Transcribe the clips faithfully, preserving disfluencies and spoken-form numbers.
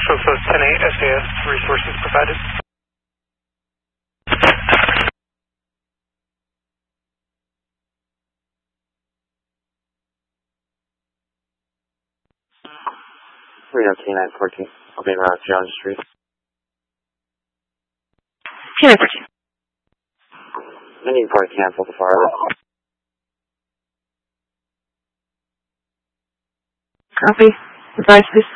So it says ten eight S A S resources provided. three oh T nine fourteen. I'll be around Jones Street. T nine fourteen. I need to cancel the fire. Copy. Advise, please.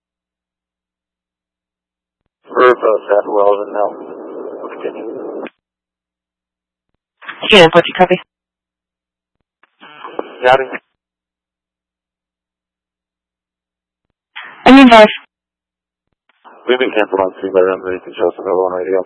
We're both at relevant now. Continue. T nine fourteen, copy. Got it. I mean, Barge. We've been canceled on three, but I'm ready to show us available on radio.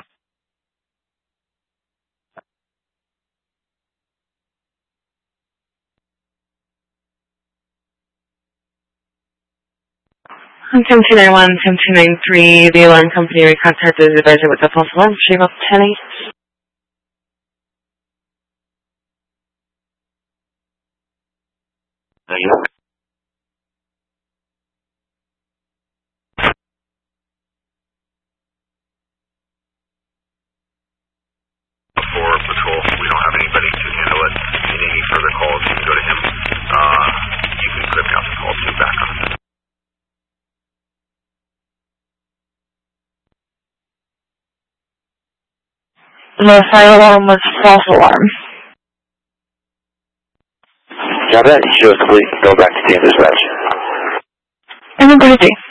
On ten two nine one, ten two nine three, the alarm company recontacted the advisor with the false alarm. Shave up ten eight. There you go. For patrol, we don't have anybody to handle it. If you need any further calls, you can go to him. Uh, you can clip out the call to back on. The fire alarm was false alarm. Got that? Show us, please. Go back to team dispatch. And then go to three.